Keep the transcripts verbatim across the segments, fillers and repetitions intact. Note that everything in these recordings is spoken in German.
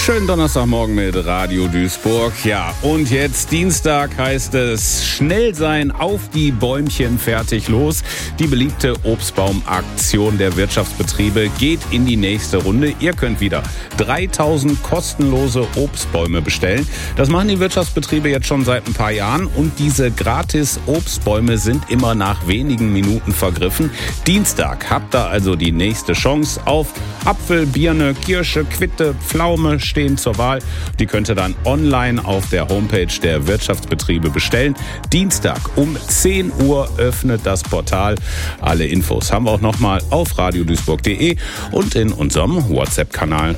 Schönen Donnerstagmorgen mit Radio Duisburg. Ja, und jetzt Dienstag heißt es schnell sein, auf die Bäumchen, fertig, los. Die beliebte Obstbaumaktion der Wirtschaftsbetriebe geht in die nächste Runde. Ihr könnt wieder dreitausend kostenlose Obstbäume bestellen. Das machen die Wirtschaftsbetriebe jetzt schon seit ein paar Jahren und diese gratis Obstbäume sind immer nach wenigen Minuten vergriffen. Dienstag habt ihr also die nächste Chance auf Apfel, Birne, Kirsche, Quitte, Pflaume stehen zur Wahl. Die könnt ihr dann online auf der Homepage der Wirtschaftsbetriebe bestellen. Dienstag um zehn Uhr öffnet das Portal. Alle Infos haben wir auch nochmal auf radioduisburg punkt de und in unserem WhatsApp-Kanal.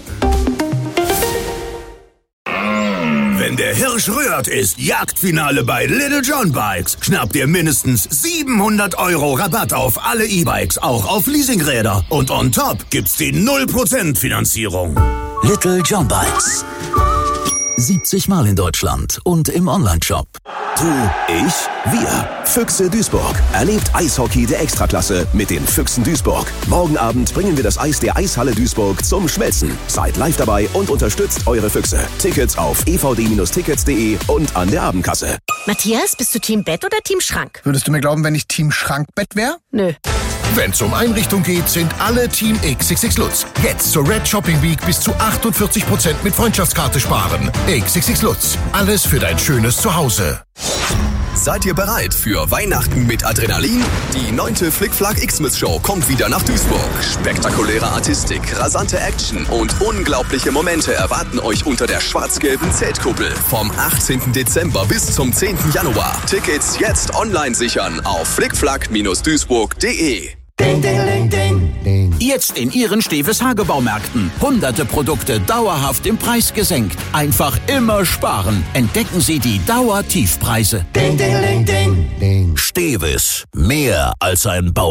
Wenn der Hirsch rührt, ist Jagdfinale bei Little John Bikes. Schnappt ihr mindestens siebenhundert Euro Rabatt auf alle E-Bikes, auch auf Leasingräder. Und on top gibt's die null Prozent Finanzierung. Little John Bikes. siebzig Mal in Deutschland und im Onlineshop. Du, ich, wir. Füchse Duisburg. Erlebt Eishockey der Extraklasse mit den Füchsen Duisburg. Morgen Abend bringen wir das Eis der Eishalle Duisburg zum Schmelzen. Seid live dabei und unterstützt eure Füchse. Tickets auf e v d tickets punkt de und an der Abendkasse. Matthias, bist du Team Bett oder Team Schrank? Würdest du mir glauben, wenn ich Team Schrankbett wäre? Nö. Wenn's um Einrichtung geht, sind alle Team X X X Lutz. Jetzt zur Red Shopping Week bis zu achtundvierzig Prozent mit Freundschaftskarte sparen. X X X Lutz. Alles für dein schönes Zuhause. Seid ihr bereit für Weihnachten mit Adrenalin? Die neunte Flick-Flack Xmas Show kommt wieder nach Duisburg. Spektakuläre Artistik, rasante Action und unglaubliche Momente erwarten euch unter der schwarz-gelben Zeltkuppel. Vom achtzehnten Dezember bis zum zehnten Januar. Tickets jetzt online sichern auf flickflack duisburg punkt de. Ding, ding, ding, ding, ding. Jetzt in Ihren Steves Hagebaumärkten. Hunderte Produkte dauerhaft im Preis gesenkt. Einfach immer sparen. Entdecken Sie die Dauer-Tiefpreise. Ding, ding, ding, ding, ding. Steves. Mehr als ein Bau.